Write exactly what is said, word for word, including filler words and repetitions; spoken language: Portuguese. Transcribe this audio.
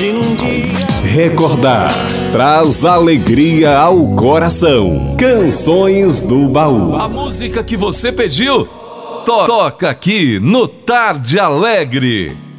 de num dia. Recordar traz alegria ao coração. Canções do Baú. A música que você pediu, to toca aqui no Tarde Alegre.